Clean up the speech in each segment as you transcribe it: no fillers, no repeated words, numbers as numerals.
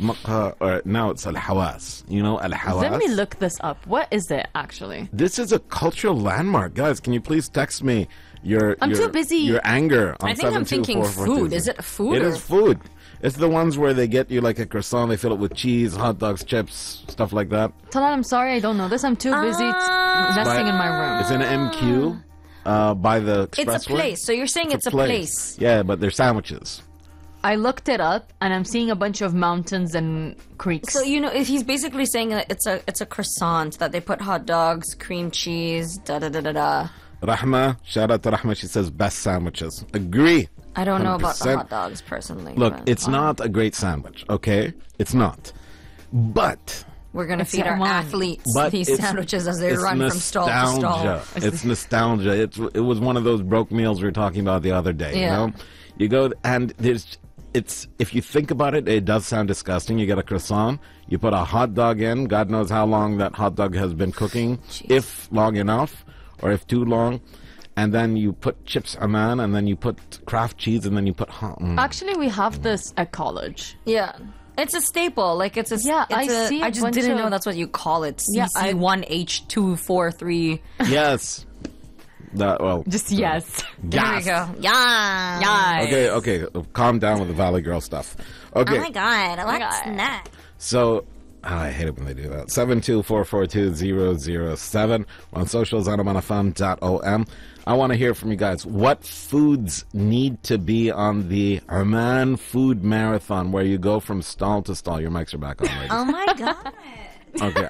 مقهى, or now it's al-Hawas. You know al-Hawas? Let me look this up. What is it, actually? This is a cultural landmark. Guys, can you please text me I'm too busy. your anger on I think I'm thinking food. Is it food? It is food. It's the ones where they get you like a croissant, they fill it with cheese, hot dogs, chips, stuff like that. Talal, I'm sorry, I don't know this. I'm too busy resting in my room. It's in MQ by the expressway. It's a place. So you're saying it's a place. Yeah, but they're sandwiches. I looked it up, and I'm seeing a bunch of mountains and creeks. So, if he's basically saying that it's a croissant, that they put hot dogs, cream cheese, da-da-da-da-da. Rahma, shout out to Rahma, she says best sandwiches. Agree. I don't know about the 100%. hot dogs, personally. Look, but it's not a great sandwich, okay? It's not. But we're going to It's feed our Oman. athletes But these it's- sandwiches as they it's run from stall to stall. nostalgia. It's nostalgia. It was one of those broke meals we were talking about the other day. Yeah. You know, you go and it's if you think about it, it does sound disgusting. You get a croissant, you put a hot dog in. God knows how long that hot dog has been cooking, if long enough, or if too long. And then you put chips Oman, and then you put Kraft cheese, and then you put Actually, we have this at college. Yeah. It's a staple. Like, it's a... Yeah, I see a I just bunch didn't of- know that's what you call it. Yeah, CC1H243. Yes. Just yes. There we go. Yeah. Okay. Calm down with the Valley Girl stuff. Okay. Oh my god. What's God. that? So, I hate it when they do that. 72442-007. We're on socials, anamanafam.om. I want to hear from you guys. What foods need to be on the Oman Food Marathon, where you go from stall to stall? Your mics are back on, ladies. Oh my god. Okay.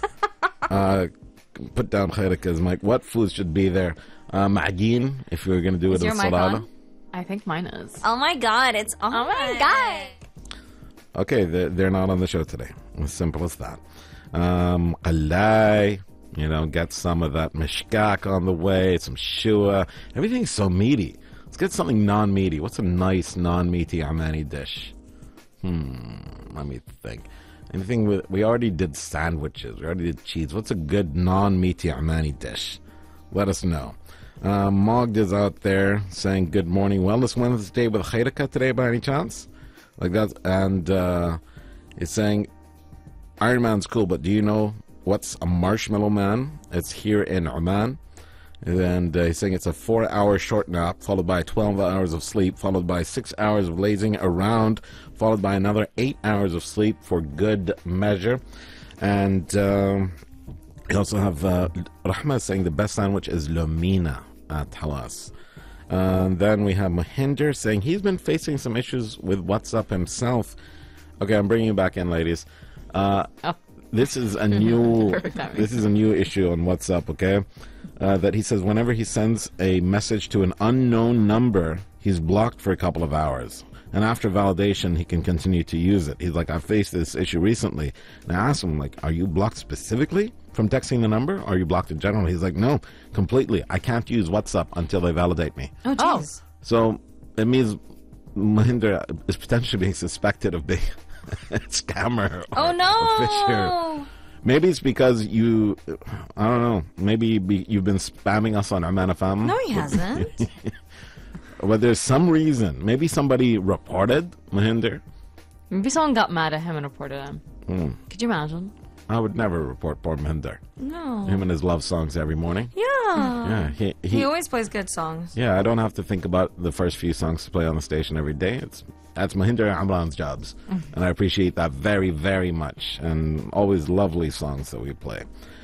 Put down Khairika's mic. What foods should be there? Ma'ageen, if we were going to do Is it in your mic Salala. on? I think mine is. Oh my god. It's on. Oh my god. Okay, they're not on the show today. As simple as that. Qalai, get some of that mishkak on the way, some shua. Everything's so meaty. Let's get something non-meaty. What's a nice non-meaty Omani dish? Let me think. Anything we already did sandwiches. We already did cheese. What's a good non-meaty Omani dish? Let us know. Mogd is out there saying good morning. Wellness Wednesday with Khairika today by any chance? Like that, and it's saying Iron Man's cool, but do you know what's a marshmallow man? It's here in Oman, and he's saying it's a 4-hour short nap, followed by 12 hours of sleep, followed by 6 hours of lazing around, followed by another 8 hours of sleep for good measure. And we also have Rahma saying the best sandwich is Lomina at Hawas. Then we have Mahinder saying he's been facing some issues with WhatsApp himself. Okay, I'm bringing you back in, ladies. This is a new issue on WhatsApp. Okay, that he says whenever he sends a message to an unknown number, he's blocked for a couple of hours, and after validation, he can continue to use it. He's like, I faced this issue recently, and I asked him, like, are you blocked specifically from texting the number, or are you blocked in general? He's like, no, completely. I can't use WhatsApp until they validate me. Oh, jeez. So it means Mahinder is potentially being suspected of being a scammer. Oh, no. A fisher. Maybe it's because I don't know, maybe you've been spamming us on Oman FM. No, he hasn't. But there's some reason. Maybe somebody reported Mahinder. Maybe someone got mad at him and reported him. Could you imagine? I would never report poor Mahinder. No. Him and his love songs every morning. Yeah. Yeah, He always plays good songs. Yeah, I don't have to think about the first few songs to play on the station every day. That's Mahinder and Amran's jobs. And I appreciate that very, very much. And always lovely songs that we play.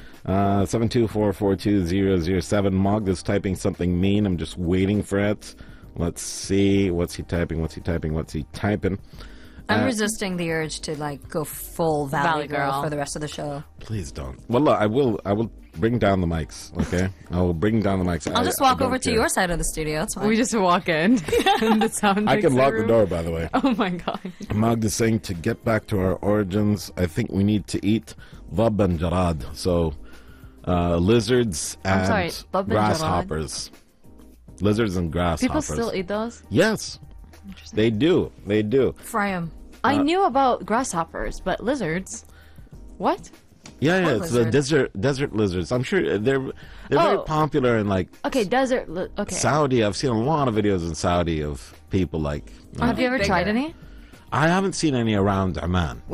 72442-007. Mogd is typing something mean. I'm just waiting for it. Let's see. What's he typing? I'm resisting the urge to go full Valley Girl for the rest of the show. Please don't. Well, I will bring down the mics, okay? I will bring down the mics. I'll just walk over to your side of the studio. That's fine. We just walk in. And the sound I takes can lock the room. door, by the way. Oh my god. Mogd is saying to get back to our origins, I think we need to eat dhab and jarad. So, lizards and dhab and grasshoppers. Lizards and grasshoppers. People still eat those? Yes. They do. Fry them. I knew about grasshoppers, but lizards? What? Yeah, What it's the desert lizards. I'm sure they're very popular in Okay, okay. Saudi. I've seen a lot of videos in Saudi of people Have you ever tried any? I haven't seen any around Oman.